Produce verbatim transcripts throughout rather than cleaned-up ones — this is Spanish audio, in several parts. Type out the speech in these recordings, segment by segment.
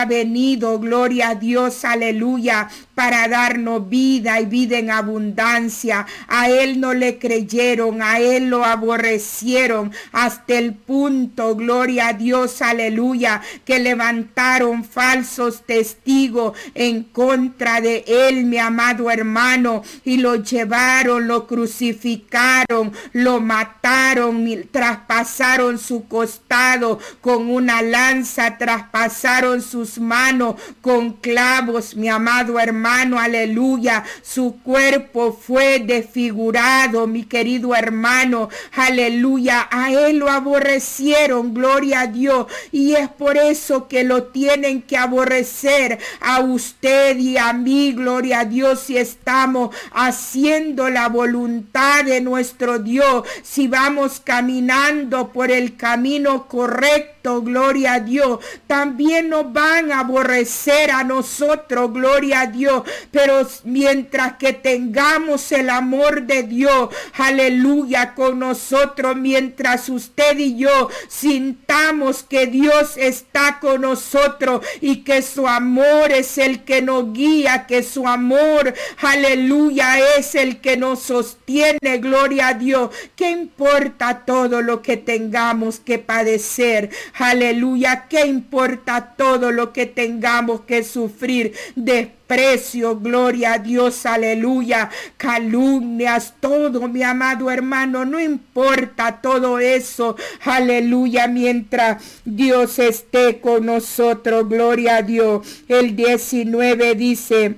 venido, gloria a Dios, aleluya, para darnos vida y vida en abundancia. A Él no le creyeron, a Él lo aborrecieron hasta el punto, gloria a Dios, aleluya, que levantaron falsos testigos en contra de Él, mi amado hermano, y lo llevaron, lo crucificaron, lo mataron, traspasaron su costado con una lanza, traspasaron sus manos con clavos, mi amado hermano, aleluya. Su cuerpo fue desfigurado, mi querido hermano, aleluya. A Él lo aborrecieron, gloria a Dios, y es por eso que lo tienen que aborrecer a usted y a mí, gloria a Dios, si estamos haciendo la voluntad de nuestro Dios, si vamos caminando por el camino correcto, gloria a Dios. También nos van a aborrecer a nosotros, gloria a Dios, pero mientras que tengamos el amor de Dios, aleluya, con nosotros, mientras usted y yo sintamos que Dios está con nosotros y que su amor es el que nos guía, que su amor, aleluya, es el que nos sostiene, gloria a Dios. ¿Qué importa todo lo que tengamos que padecer? Aleluya, ¿qué importa todo lo que tengamos que sufrir? Desprecio, gloria a Dios, aleluya, calumnias, todo, mi amado hermano, no importa todo eso, aleluya, mientras Dios esté con nosotros, gloria a Dios. El diecinueve dice: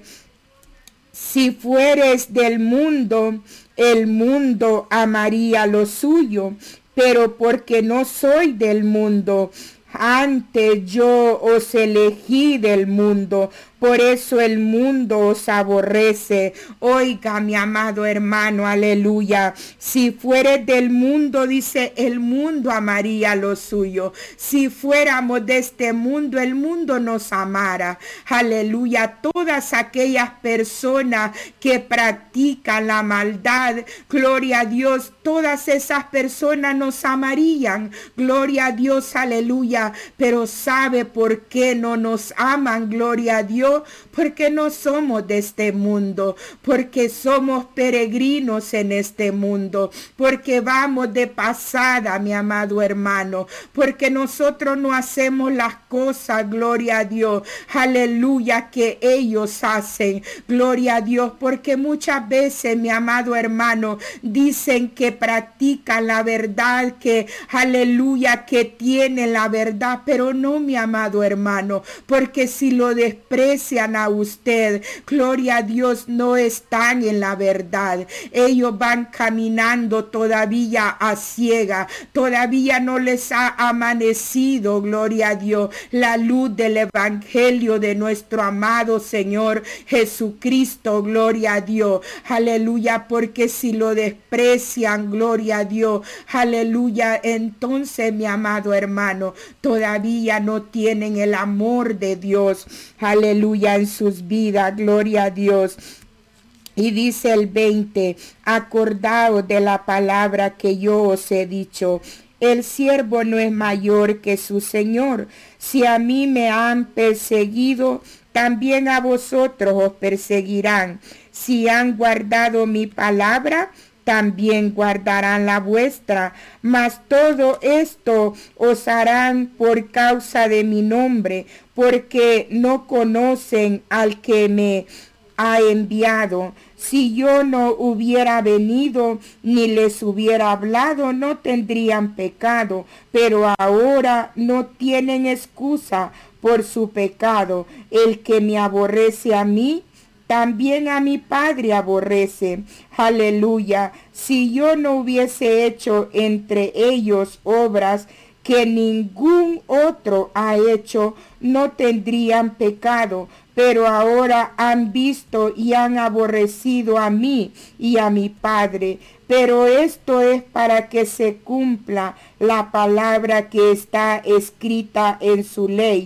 si fueres del mundo, el mundo amaría lo suyo, pero porque no soy del mundo, antes yo os elegí del mundo, por eso el mundo os aborrece. Oiga, mi amado hermano, aleluya. Si fueres del mundo, dice, el mundo amaría lo suyo. Si fuéramos de este mundo, el mundo nos amara. Aleluya. Todas aquellas personas que practican la maldad, gloria a Dios, todas esas personas nos amarían. Gloria a Dios, aleluya. Pero ¿sabe por qué no nos aman? Gloria a Dios. Porque no somos de este mundo, porque somos peregrinos en este mundo, porque vamos de pasada, mi amado hermano, porque nosotros no hacemos las cosas, gloria a Dios, aleluya, que ellos hacen, gloria a Dios, porque muchas veces, mi amado hermano, dicen que practican la verdad, que aleluya, que tienen la verdad, pero no, mi amado hermano, porque si lo desprecian a usted, gloria a Dios, no están en la verdad. Ellos van caminando todavía a ciega, todavía no les ha amanecido, gloria a Dios, la luz del evangelio de nuestro amado Señor Jesucristo, gloria a Dios, aleluya, porque si lo desprecian, gloria a Dios, aleluya, entonces, mi amado hermano, todavía no tienen el amor de Dios, aleluya, en sus vidas, gloria a Dios. Y dice el veinte: acordaos de la palabra que yo os he dicho, el siervo no es mayor que su señor. Si a mí me han perseguido, también a vosotros os perseguirán. Si han guardado mi palabra, también guardarán la vuestra, mas todo esto os harán por causa de mi nombre, porque no conocen al que me ha enviado. Si yo no hubiera venido ni les hubiera hablado, no tendrían pecado, pero ahora no tienen excusa por su pecado. El que me aborrece a mí, también a mi Padre aborrece. Aleluya. Si yo no hubiese hecho entre ellos obras que ningún otro ha hecho, no tendrían pecado. Pero ahora han visto y han aborrecido a mí y a mi Padre. Pero esto es para que se cumpla la palabra que está escrita en su ley.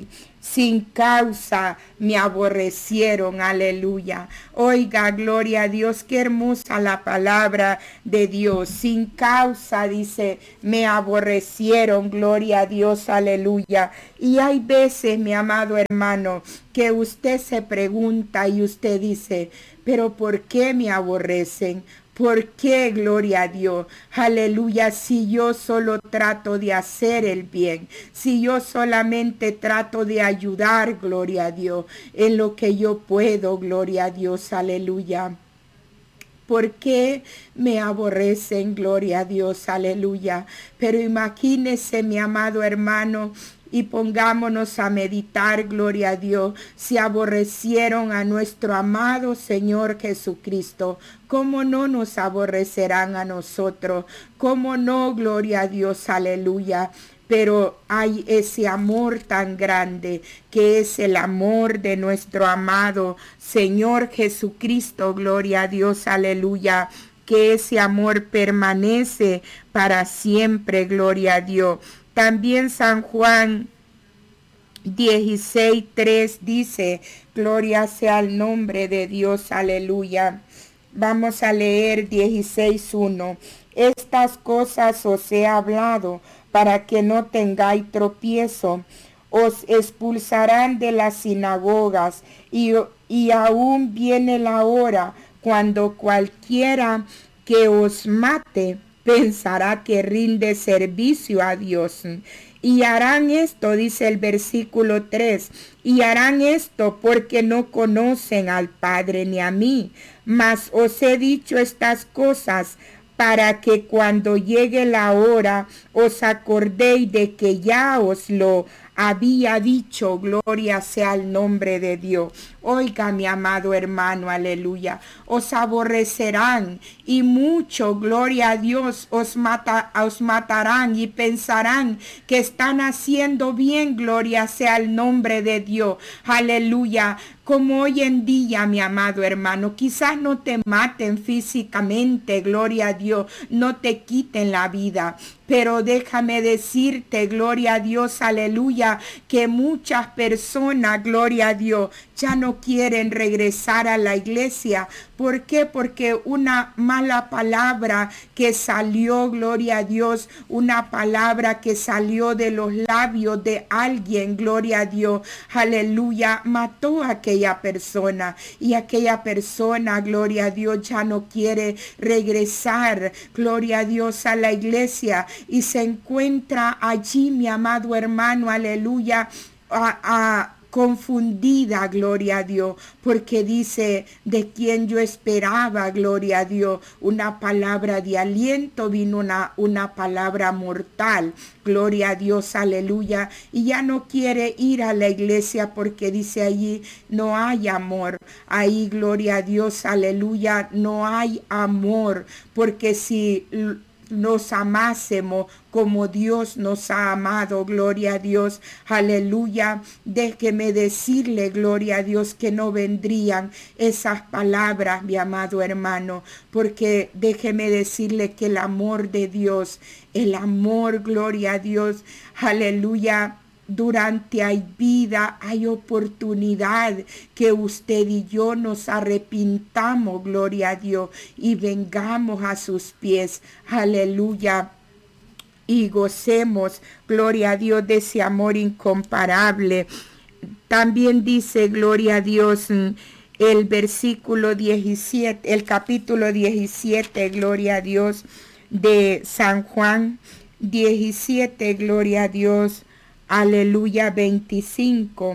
sin causa me aborrecieron. Aleluya. Oiga, gloria a Dios, qué hermosa la palabra de Dios. Sin causa, dice, me aborrecieron. Gloria a Dios, aleluya. Y hay veces, mi amado hermano, que usted se pregunta y usted dice, pero ¿por qué me aborrecen? ¿Por qué, gloria a Dios? Aleluya, si yo solo trato de hacer el bien, si yo solamente trato de ayudar, gloria a Dios, en lo que yo puedo, gloria a Dios, aleluya. ¿Por qué me aborrecen? Gloria a Dios, aleluya. Pero imagínese, mi amado hermano, y pongámonos a meditar, gloria a Dios, si aborrecieron a nuestro amado Señor Jesucristo, ¿cómo no nos aborrecerán a nosotros? ¿Cómo no, gloria a Dios, aleluya? Pero hay ese amor tan grande que es el amor de nuestro amado Señor Jesucristo, gloria a Dios, aleluya, que ese amor permanece para siempre, gloria a Dios. También San Juan dieciséis tres dice, gloria sea al nombre de Dios, aleluya. Vamos a leer dieciséis uno. Estas cosas os he hablado para que no tengáis tropiezo. Os expulsarán de las sinagogas y, y aún viene la hora cuando cualquiera que os mate pensará que rinde servicio a Dios. Y harán esto, dice el versículo tres, y harán esto porque no conocen al Padre ni a mí. Mas os he dicho estas cosas para que cuando llegue la hora os acordéis de que ya os lo había dicho. Gloria sea el nombre de Dios. Oiga, mi amado hermano, aleluya. Os aborrecerán y mucho, gloria a Dios, os, mata, os matarán y pensarán que están haciendo bien. Gloria sea el nombre de Dios. Aleluya. Como hoy en día, mi amado hermano, quizás no te maten físicamente, gloria a Dios, no te quiten la vida. Pero déjame decirte, gloria a Dios, aleluya, que muchas personas, gloria a Dios, ya no quieren regresar a la iglesia. ¿Por qué? Porque una mala palabra que salió, gloria a Dios, una palabra que salió de los labios de alguien, gloria a Dios, aleluya, mató a aquella persona. Y aquella persona, gloria a Dios, ya no quiere regresar, gloria a Dios, a la iglesia. Y se encuentra allí, mi amado hermano, aleluya, a, a confundida, gloria a Dios, porque dice, de quien yo esperaba, gloria a Dios, una palabra de aliento, vino una, una palabra mortal, gloria a Dios, aleluya, y ya no quiere ir a la iglesia porque dice allí, no hay amor, ahí, gloria a Dios, aleluya, no hay amor, porque si nos amásemos como Dios nos ha amado, gloria a Dios, aleluya, déjeme decirle, gloria a Dios, que no vendrían esas palabras, mi amado hermano, porque déjeme decirle que el amor de Dios, el amor, gloria a Dios, aleluya, durante hay vida, hay oportunidad que usted y yo nos arrepintamos, gloria a Dios, y vengamos a sus pies, aleluya, y gocemos, gloria a Dios, de ese amor incomparable. También dice, gloria a Dios, el versículo diecisiete, el capítulo diecisiete, gloria a Dios, de San Juan diecisiete, gloria a Dios, aleluya, veinticinco,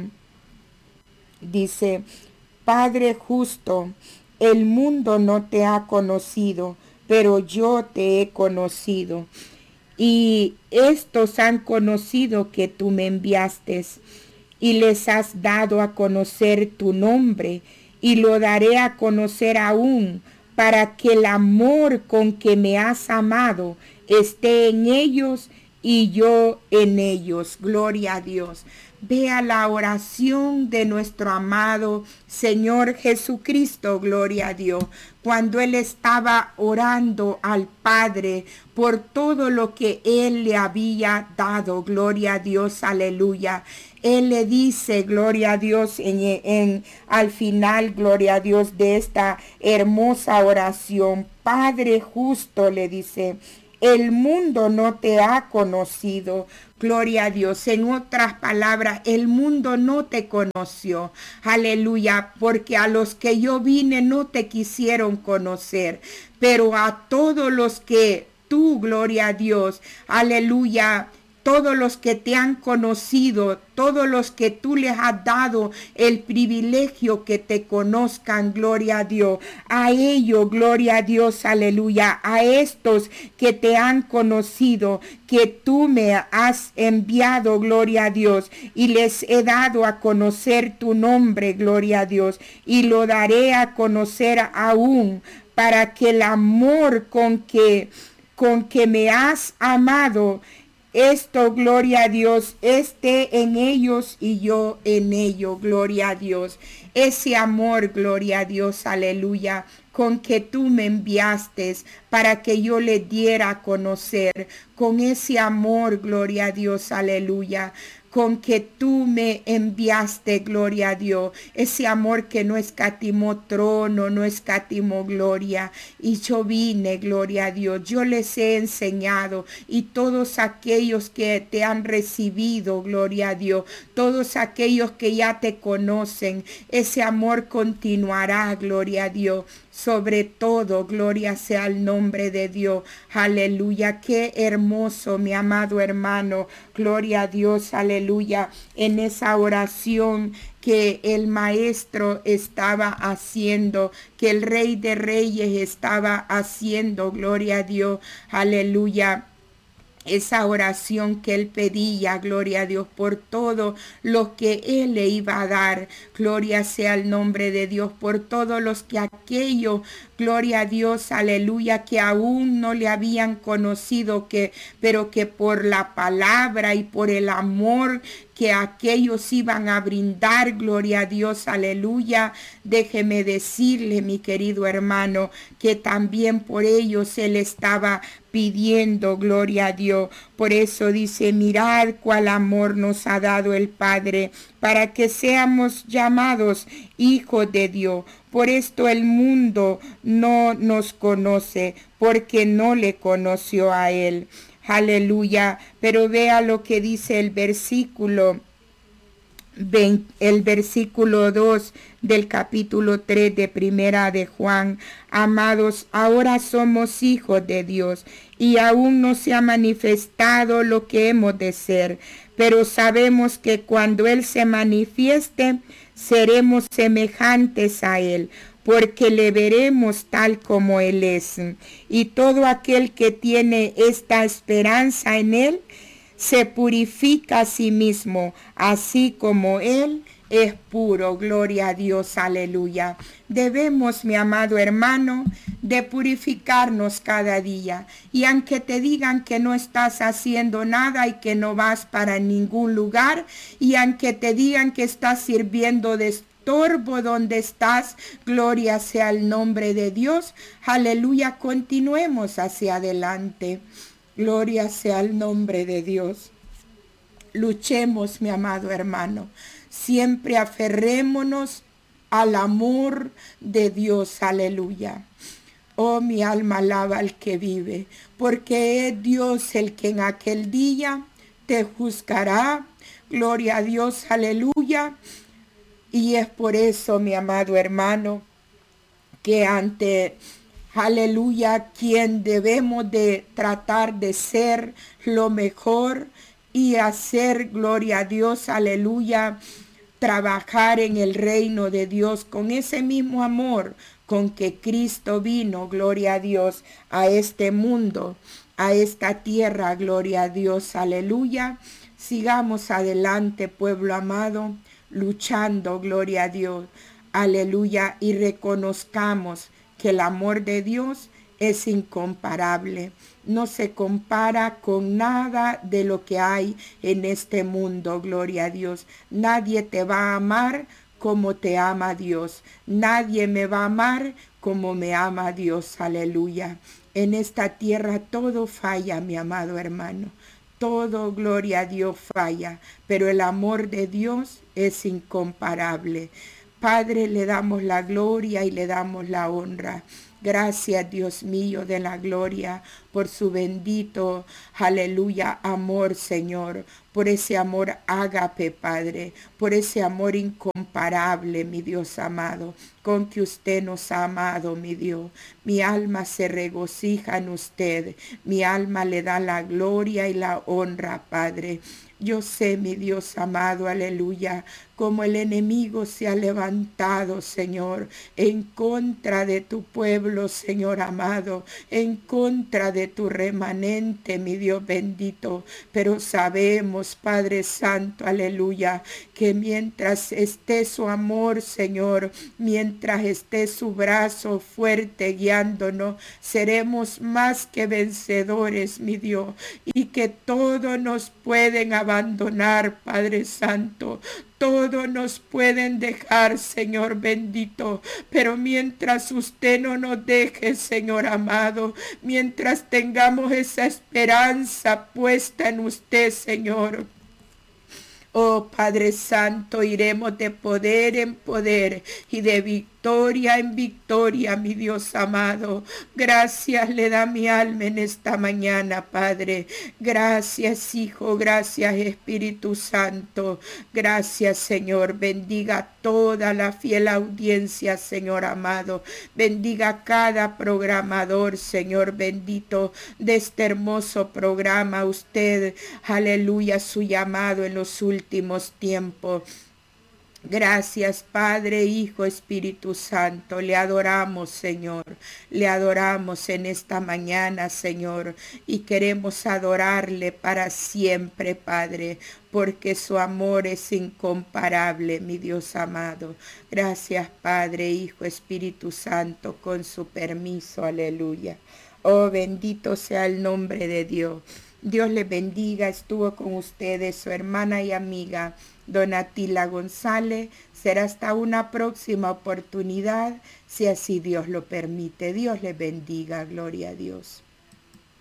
dice, Padre justo, el mundo no te ha conocido, pero yo te he conocido. Y estos han conocido que tú me enviaste y les has dado a conocer tu nombre y lo daré a conocer aún para que el amor con que me has amado esté en ellos y yo en ellos. Gloria a Dios. Vea la oración de nuestro amado Señor Jesucristo, gloria a Dios, cuando Él estaba orando al Padre por todo lo que Él le había dado, gloria a Dios, aleluya. Él le dice, gloria a Dios, en, en, al final, gloria a Dios, de esta hermosa oración, Padre justo, le dice, el mundo no te ha conocido. Gloria a Dios. En otras palabras, el mundo no te conoció. Aleluya. Porque a los que yo vine no te quisieron conocer. Pero a todos los que tú, gloria a Dios. Aleluya. Todos los que te han conocido, todos los que tú les has dado el privilegio que te conozcan, gloria a Dios. A ellos, gloria a Dios, aleluya. A estos que te han conocido, que tú me has enviado, gloria a Dios. Y les he dado a conocer tu nombre, gloria a Dios. Y lo daré a conocer aún, para que el amor con que, con que me has amado, esto, gloria a Dios, esté en ellos y yo en ellos, gloria a Dios. Ese amor, gloria a Dios, aleluya, con que tú me enviaste para que yo le diera a conocer. Con ese amor, gloria a Dios, aleluya, con que tú me enviaste, gloria a Dios, ese amor que no escatimó trono, no escatimó gloria, y yo vine, gloria a Dios, yo les he enseñado, y todos aquellos que te han recibido, gloria a Dios, todos aquellos que ya te conocen, ese amor continuará, gloria a Dios. Sobre todo, gloria sea el nombre de Dios. Aleluya. Qué hermoso, mi amado hermano. Gloria a Dios. Aleluya. En esa oración que el maestro estaba haciendo, que el Rey de Reyes estaba haciendo. Gloria a Dios. Aleluya. Esa oración que él pedía, gloria a Dios, por todo lo que él le iba a dar, gloria sea el nombre de Dios, por todos los que aquello, gloria a Dios, aleluya, que aún no le habían conocido, que, pero que por la palabra y por el amor que aquellos iban a brindar, gloria a Dios, aleluya. Déjeme decirle, mi querido hermano, que también por ellos él estaba pidiendo, gloria a Dios. Por eso dice, mirad cuál amor nos ha dado el Padre, para que seamos llamados hijos de Dios. Por esto el mundo no nos conoce, porque no le conoció a él. Aleluya. Pero vea lo que dice el versículo veinte, el versículo dos del capítulo tres de Primera de Juan. Amados, ahora somos hijos de Dios y aún no se ha manifestado lo que hemos de ser, pero sabemos que cuando Él se manifieste, seremos semejantes a Él, porque le veremos tal como Él es. Y todo aquel que tiene esta esperanza en Él, se purifica a sí mismo, así como Él es puro. Gloria a Dios, aleluya. Debemos, mi amado hermano, de purificarnos cada día. Y aunque te digan que no estás haciendo nada y que no vas para ningún lugar, y aunque te digan que estás sirviendo de estorbo donde estás, gloria sea el nombre de Dios, aleluya, continuemos hacia adelante. Gloria sea el nombre de Dios. Luchemos, mi amado hermano. Siempre aferrémonos al amor de Dios. Aleluya. Oh, mi alma alaba al que vive, porque es Dios el que en aquel día te juzgará. Gloria a Dios. Aleluya. Y es por eso, mi amado hermano, que ante aleluya, quien debemos de tratar de ser lo mejor y hacer, gloria a Dios, aleluya, trabajar en el reino de Dios con ese mismo amor con que Cristo vino, gloria a Dios, a este mundo, a esta tierra, gloria a Dios, aleluya. Sigamos adelante, pueblo amado, luchando, gloria a Dios, aleluya, y reconozcamos que el amor de Dios es incomparable. No se compara con nada de lo que hay en este mundo, gloria a Dios. Nadie te va a amar como te ama Dios. Nadie me va a amar como me ama Dios, aleluya. En esta tierra todo falla, mi amado hermano. Todo, gloria a Dios, falla, pero el amor de Dios es incomparable. Padre, le damos la gloria y le damos la honra. Gracias, Dios mío, de la gloria, por su bendito, aleluya, amor, Señor, por ese amor ágape, Padre, por ese amor incomparable, mi Dios amado, con que usted nos ha amado, mi Dios. Mi alma se regocija en usted, mi alma le da la gloria y la honra, Padre. Yo sé, mi Dios amado, aleluya, como el enemigo se ha levantado, Señor, en contra de tu pueblo, Señor amado, en contra de tu remanente, mi Dios bendito. Pero sabemos, Padre Santo, aleluya, que mientras esté su amor, Señor, mientras esté su brazo fuerte guiándonos, seremos más que vencedores, mi Dios, y que todos nos pueden abandonar, Padre Santo. Todos nos pueden dejar, Señor bendito, pero mientras usted no nos deje, Señor amado, mientras tengamos esa esperanza puesta en usted, Señor, oh Padre Santo, iremos de poder en poder y de victoria en victoria, mi Dios amado. Gracias le da mi alma en esta mañana, Padre. Gracias, Hijo, gracias, Espíritu Santo. Gracias, Señor. Bendiga toda la fiel audiencia, Señor amado. Bendiga cada programador, Señor bendito, de este hermoso programa. Usted, aleluya, su llamado en los últimos tiempos. Gracias, Padre, Hijo, Espíritu Santo. Le adoramos, Señor. Le adoramos en esta mañana, Señor. Y queremos adorarle para siempre, Padre, porque su amor es incomparable, mi Dios amado. Gracias, Padre, Hijo, Espíritu Santo, con su permiso. Aleluya. Oh, bendito sea el nombre de Dios. Dios le bendiga. Estuvo con ustedes su hermana y amiga Donatila González. Será hasta una próxima oportunidad, si así Dios lo permite. Dios le bendiga. Gloria a Dios.